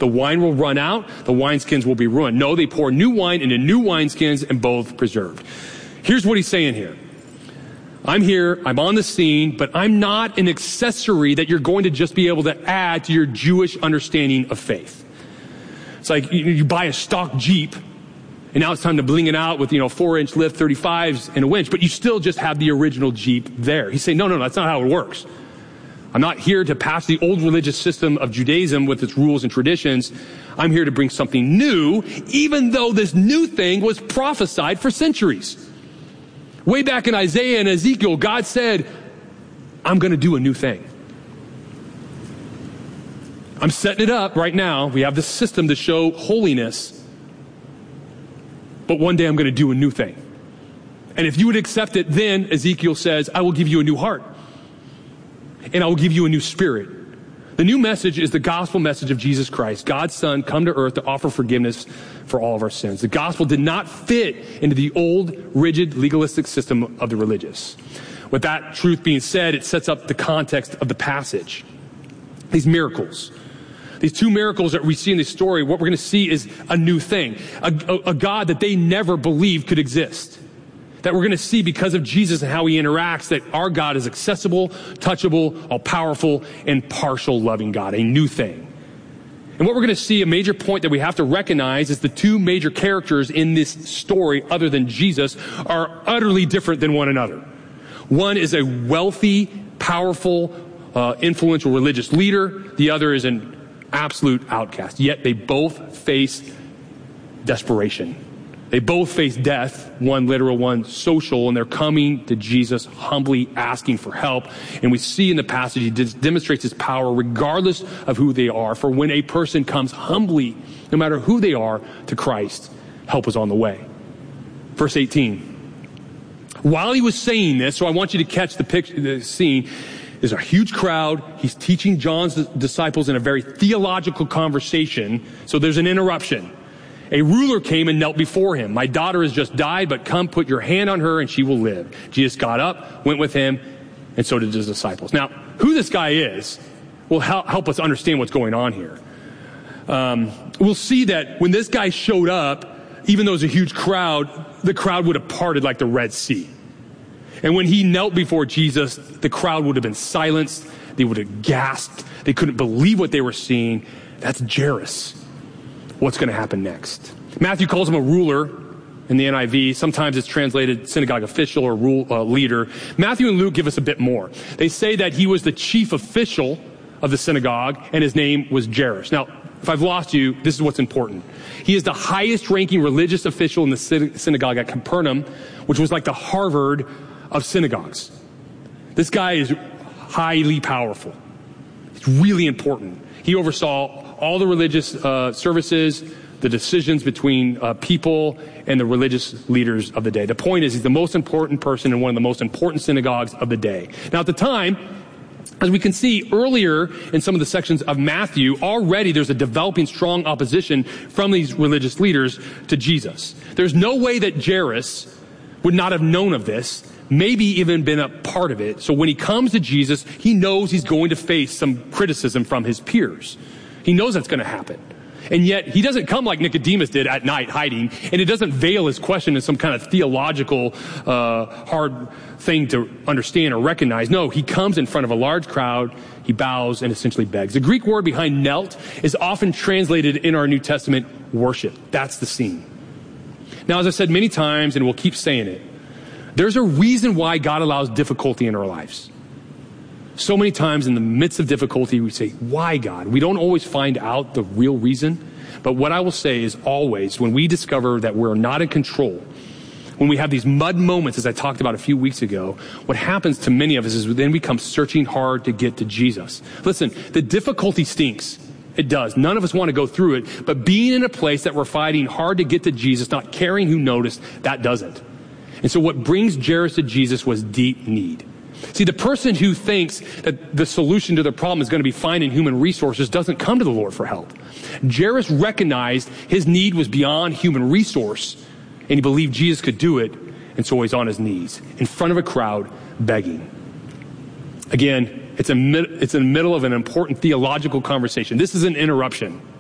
The wine will run out, the wineskins will be ruined. No, they pour new wine into new wineskins and both preserved. Here's what he's saying here. I'm here, I'm on the scene, but I'm not an accessory that you're going to just be able to add to your Jewish understanding of faith. It's like you buy a stock Jeep, and now it's time to bling it out with, 4-inch lift 35s and a winch, but you still just have the original Jeep there. He's saying, no, that's not how it works. I'm not here to pass the old religious system of Judaism with its rules and traditions. I'm here to bring something new, even though this new thing was prophesied for centuries. Way back in Isaiah and Ezekiel, God said, I'm going to do a new thing. I'm setting it up right now. We have this system to show holiness. But one day I'm going to do a new thing. And if you would accept it, then Ezekiel says, I will give you a new heart. And I will give you a new spirit. The new message is the gospel message of Jesus Christ, God's Son, come to earth to offer forgiveness for all of our sins. The gospel did not fit into the old, rigid, legalistic system of the religious. With that truth being said, it sets up the context of the passage. These miracles. These two miracles that we see in this story, what we're going to see is a new thing. A God that they never believed could exist. That we're going to see because of Jesus and how he interacts, that our God is accessible, touchable, all-powerful, and partial loving God, a new thing. And what we're going to see, a major point that we have to recognize, is the two major characters in this story, other than Jesus, are utterly different than one another. One is a wealthy, powerful, influential religious leader. The other is an absolute outcast. Yet they both face desperation. They both face death, one literal, one social, and they're coming to Jesus humbly asking for help. And we see in the passage, he demonstrates his power regardless of who they are. For when a person comes humbly, no matter who they are, to Christ, help is on the way. Verse 18. While he was saying this, so I want you to catch the scene, there's a huge crowd. He's teaching John's disciples in a very theological conversation. So there's an interruption. A ruler came and knelt before him. My daughter has just died, but come put your hand on her and she will live. Jesus got up, went with him, and so did his disciples. Now, who this guy is will help us understand what's going on here. We'll see that when this guy showed up, even though it was a huge crowd, the crowd would have parted like the Red Sea. And when he knelt before Jesus, the crowd would have been silenced. They would have gasped. They couldn't believe what they were seeing. That's Jairus. What's going to happen next? Matthew calls him a ruler in the NIV. Sometimes it's translated synagogue official or leader. Matthew and Luke give us a bit more. They say that he was the chief official of the synagogue and his name was Jairus. Now, if I've lost you, this is what's important. He is the highest ranking religious official in the synagogue at Capernaum, which was like the Harvard of synagogues. This guy is highly powerful. It's really important. He oversaw all the religious services, the decisions between people and the religious leaders of the day. The point is, he's the most important person in one of the most important synagogues of the day. Now, at the time, as we can see earlier in some of the sections of Matthew, already there's a developing strong opposition from these religious leaders to Jesus. There's no way that Jairus would not have known of this, maybe even been a part of it. So when he comes to Jesus, he knows he's going to face some criticism from his peers. He knows that's going to happen. And yet he doesn't come like Nicodemus did at night hiding, and it doesn't veil his question as some kind of theological hard thing to understand or recognize. No, he comes in front of a large crowd, he bows and essentially begs. The Greek word behind knelt is often translated in our New Testament worship. That's the scene. Now, as I said many times, and we'll keep saying it, there's a reason why God allows difficulty in our lives. So many times in the midst of difficulty, we say, why, God? We don't always find out the real reason. But what I will say is always, when we discover that we're not in control, when we have these mud moments, as I talked about a few weeks ago, what happens to many of us is then we come searching hard to get to Jesus. Listen, the difficulty stinks. It does. None of us want to go through it. But being in a place that we're fighting hard to get to Jesus, not caring who noticed, that doesn't. And so what brings Jairus to Jesus was deep need. See, the person who thinks that the solution to their problem is going to be finding human resources doesn't come to the Lord for help. Jairus recognized his need was beyond human resource, and he believed Jesus could do it, and so he's on his knees in front of a crowd begging. Again, it's in the middle of an important theological conversation. This is an interruption.